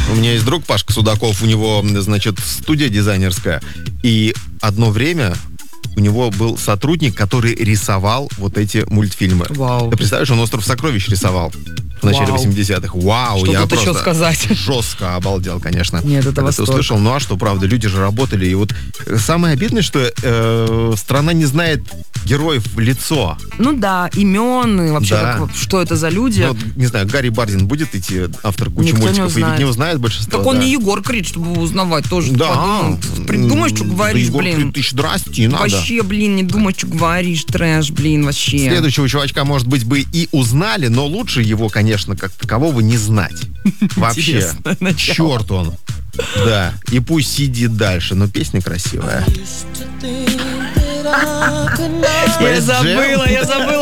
У меня есть друг Пашка Судаков, у него, значит, студия дизайнерская. И одно время у него был сотрудник, который рисовал вот эти мультфильмы. Вау. Ты представляешь, он «Остров сокровищ» рисовал в начале 80-х. Вау, Что я тут еще просто сказать? жестко обалдел, конечно. Нет, это когда ты восторг. услышал. Ну а что, правда, люди же работали. И вот самое обидное, что страна не знает героев в лицо. Ну да, имен, и вообще, Да. что это за люди. Ну, не знаю, Гарри Бардин будет идти, автор кучи Никто не мультиков, и ведь узнает. не узнает большинство. Так он да. не Егор Крид, чтобы его узнавать тоже. Да. Подумал. Придумай, что говоришь, Егор блин. Крид, здрасте, надо. Вообще, блин, не думай, что говоришь, трэш, блин, вообще. Следующего чувачка, может быть, бы и узнали, но лучше его, конечно, как такового не знать. Вообще. Интересное начало. Черт он. Да. И пусть сидит дальше. Но песня красивая. Я забыла.